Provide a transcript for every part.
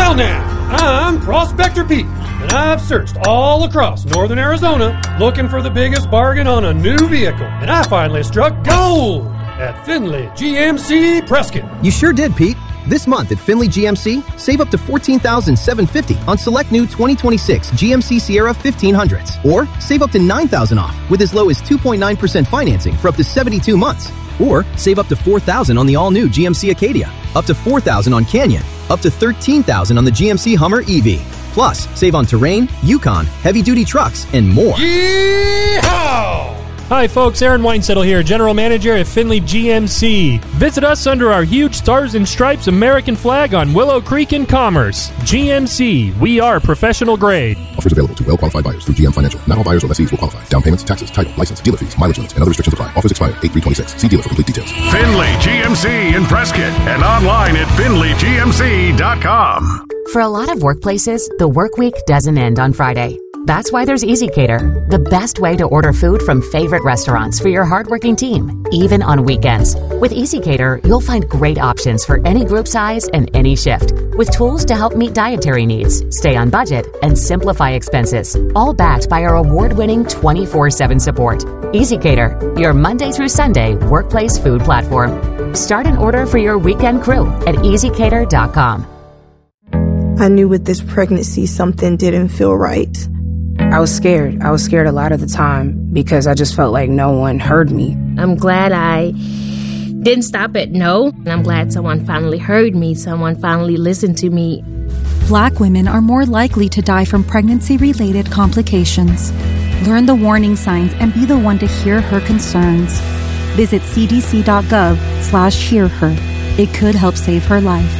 Well now, I'm Prospector Pete, and I've searched all across northern Arizona looking for the biggest bargain on a new vehicle. And I finally struck gold at Finley GMC Prescott. You sure did, Pete. This month at Finley GMC, save up to $14,750 on select new 2026 GMC Sierra 1500s. Or save up to $9,000 off with as low as 2.9% financing for up to 72 months. Or save up to $4,000 on the all-new GMC Acadia, up to $4,000 on Canyon, up to $13,000 on the GMC Hummer EV. Plus, save on Terrain, Yukon, heavy-duty trucks, and more. Yeehaw! Hi folks, Aaron Weinsettle here, General Manager at Finley GMC. Visit us under our huge Stars and Stripes American flag on Willow Creek in Commerce. GMC, we are professional grade. Offers available to well-qualified buyers through GM Financial. Not all buyers or lessees will qualify. Down payments, taxes, title, license, dealer fees, mileage limits, and other restrictions apply. Offers expire 8/3/26. See dealer for complete details. Finley GMC in Prescott and online at FinleyGMC.com. For a lot of workplaces, the work week doesn't end on Friday. That's why there's EasyCater, the best way to order food from favorite restaurants for your hardworking team, even on weekends. With EasyCater, you'll find great options for any group size and any shift, with tools to help meet dietary needs, stay on budget, and simplify expenses, all backed by our award-winning 24/7 support. EasyCater, your Monday through Sunday workplace food platform. Start an order for your weekend crew at EasyCater.com. I knew with this pregnancy something didn't feel right. I was scared. I was scared a lot of the time because I just felt like no one heard me. I'm glad I didn't stop at no. And I'm glad someone finally heard me. Someone finally listened to me. Black women are more likely to die from pregnancy-related complications. Learn the warning signs and be the one to hear her concerns. Visit cdc.gov/hearher. It could help save her life.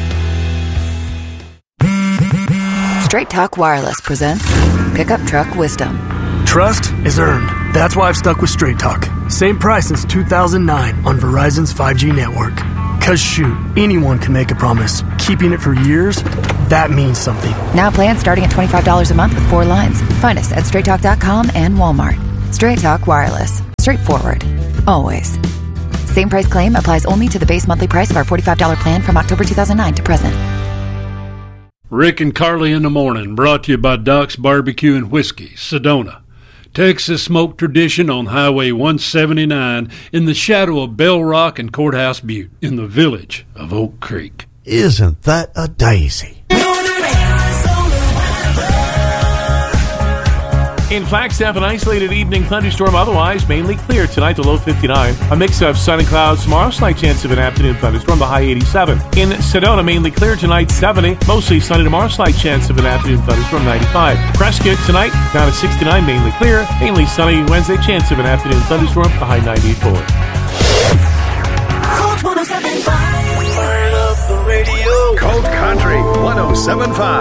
Straight Talk Wireless presents Pickup Truck Wisdom. Trust is earned. That's why I've stuck with Straight Talk. Same price since 2009 on Verizon's 5G network. Cause shoot, anyone can make a promise. Keeping it for years, that means something. Now plans starting at $25 a month with 4 lines. Find us at StraightTalk.com and Walmart. Straight Talk Wireless. Straightforward. Always. Same price claim applies only to the base monthly price of our $45 plan from October 2009 to present. Rick and Carly in the Morning, brought to you by Doc's Barbecue and Whiskey, Sedona. Texas smoke tradition on Highway 179 in the shadow of Bell Rock and Courthouse Butte in the village of Oak Creek. Isn't that a daisy? In Flagstaff, an isolated evening thunderstorm, otherwise mainly clear tonight, the low 59. A mix of sun and clouds tomorrow, slight chance of an afternoon thunderstorm, the high 87. In Sedona, mainly clear tonight, 70. Mostly sunny tomorrow, slight chance of an afternoon thunderstorm, 95. Prescott tonight, down at 69, mainly clear. Mainly sunny Wednesday, chance of an afternoon thunderstorm, the high 94. Colt 107.5. Turn up the radio. Colt Country 107.5.